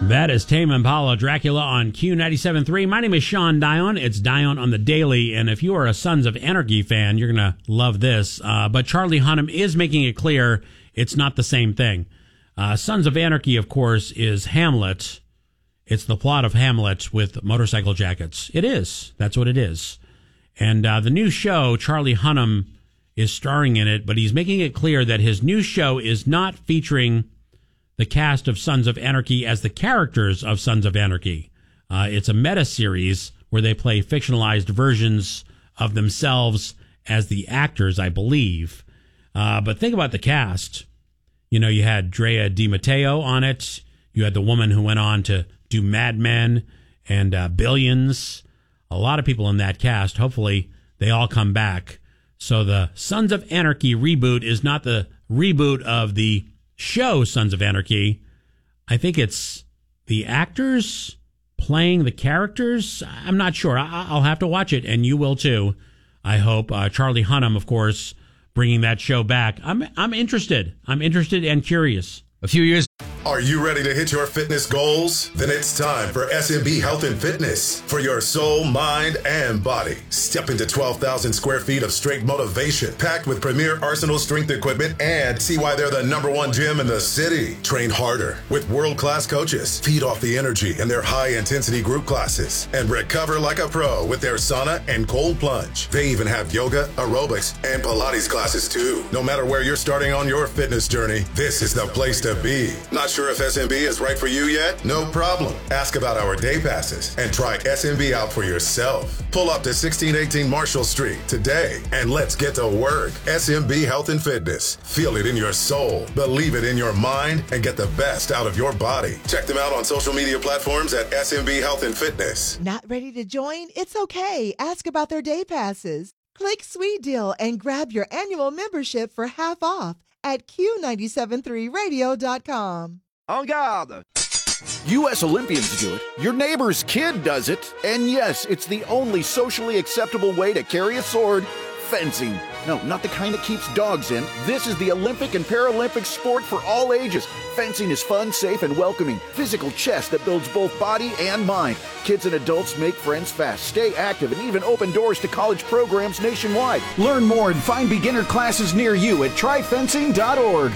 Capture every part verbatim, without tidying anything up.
That is Tame Impala, Dracula on Q ninety-seven point three. My name is Sean Dion. It's Dion on the Daily, and if you are a Sons of Anarchy fan, you're going to love this. Uh, but Charlie Hunnam is making it clear it's not the same thing. Uh, Sons of Anarchy, of course, is Hamlet. It's the plot of Hamlet with motorcycle jackets. It is. That's what it is. And uh, the new show, Charlie Hunnam is starring in it, but he's making it clear that his new show is not featuring the cast of Sons of Anarchy as the characters of Sons of Anarchy. Uh, it's a meta-series where they play fictionalized versions of themselves as the actors, I believe. Uh, but think about the cast. You know, you had Drea Di Matteo on it. You had the woman who went on to do Mad Men and uh, Billions. A lot of people in that cast. Hopefully, they all come back. So the Sons of Anarchy reboot is not the reboot of the show Sons of Anarchy. I think it's the actors playing the characters. I'm not sure. I- I'll have to watch it, and you will too, I hope. Uh, Charlie Hunnam, of course, bringing that show back. I'm I'm interested. I'm interested and curious. A few years. Are you ready to hit your fitness goals? Then it's time for S M B Health and Fitness. For your soul, mind, and body. Step into twelve thousand square feet of straight motivation, packed with premier Arsenal strength equipment, and see why they're the number one gym in the city. Train harder with world-class coaches. Feed off the energy in their high-intensity group classes. And recover like a pro with their sauna and cold plunge. They even have yoga, aerobics, and Pilates classes too. No matter where you're starting on your fitness journey, this is the place to be. Not sure if S M B is right for you yet? No problem. Ask about our day passes and try S M B out for yourself. Pull up to sixteen eighteen Marshall Street today and let's get to work. S M B Health and Fitness. Feel it in your soul, believe it in your mind, and get the best out of your body. Check them out on social media platforms at S M B Health and Fitness. Not ready to join? It's okay. Ask about their day passes. Click Sweet Deal and grab your annual membership for half off at Q nine seven three radio dot com. En garde! U S Olympians do it, your neighbor's kid does it, and yes, it's the only socially acceptable way to carry a sword, fencing. No, not the kind that keeps dogs in. This is the Olympic and Paralympic sport for all ages. Fencing is fun, safe, and welcoming. Physical chess that builds both body and mind. Kids and adults make friends fast, stay active, and even open doors to college programs nationwide. Learn more and find beginner classes near you at try fencing dot org.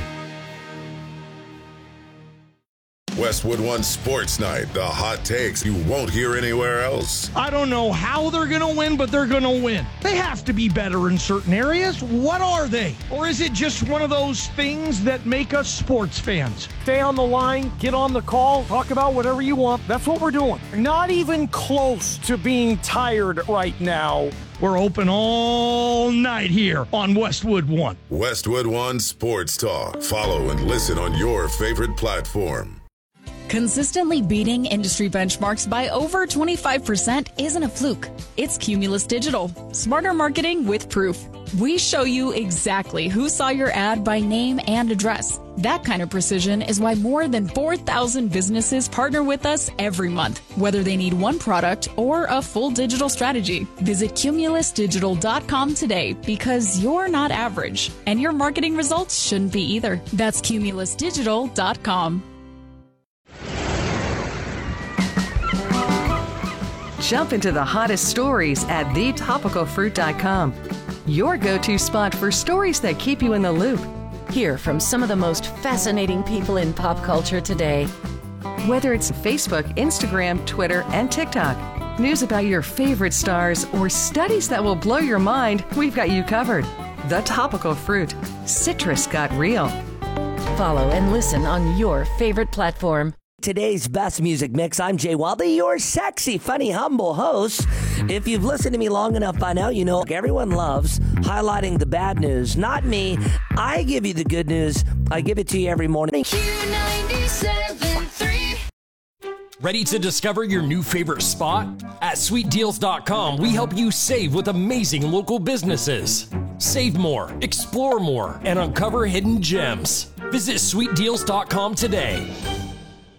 Westwood One Sports Night, the hot takes you won't hear anywhere else. I don't know how they're going to win, but they're going to win. They have to be better in certain areas. What are they? Or is it just one of those things that make us sports fans? Stay on the line, get on the call, talk about whatever you want. That's what we're doing. Not even close to being tired right now. We're open all night here on Westwood One. Westwood One Sports Talk. Follow and listen on your favorite platform. Consistently beating industry benchmarks by over twenty-five percent isn't a fluke. It's Cumulus Digital. Smarter marketing with proof. We show you exactly who saw your ad by name and address. That kind of precision is why more than four thousand businesses partner with us every month, whether they need one product or a full digital strategy. Visit Cumulus Digital dot com today because you're not average, and your marketing results shouldn't be either. That's Cumulus Digital dot com. Jump into the hottest stories at the topical fruit dot com. Your go-to spot for stories that keep you in the loop. Hear from some of the most fascinating people in pop culture today. Whether it's Facebook, Instagram, Twitter, and TikTok, news about your favorite stars, or studies that will blow your mind, we've got you covered. The Topical Fruit. Citrus got real. Follow and listen on your favorite platform. Today's best music mix. I'm Jay Wadley, your sexy, funny, humble host. If you've listened to me long enough by now, you know everyone loves highlighting the bad news. Not me. I give you the good news. I give it to you every morning. Q ninety-seven point three. Ready to discover your new favorite spot? At sweet deals dot com, we help you save with amazing local businesses. Save more, explore more, and uncover hidden gems. Visit sweet deals dot com today.